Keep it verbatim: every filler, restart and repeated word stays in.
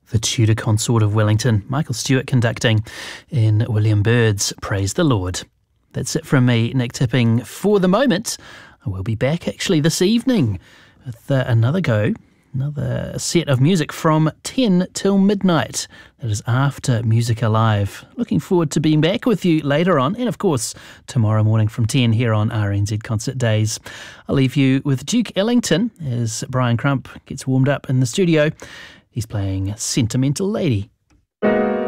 The Tudor Consort of Wellington, Michael Stewart conducting in William Byrd's Praise the Lord. That's it from me, Nick Tipping, for the moment. I will be back actually this evening with uh, another go, another set of music from ten till midnight. That is after Music Alive. Looking forward to being back with you later on, and of course tomorrow morning from ten here on R N Z Concert Days. I'll leave you with Duke Ellington as Brian Crump gets warmed up in the studio. He's playing Sentimental Lady.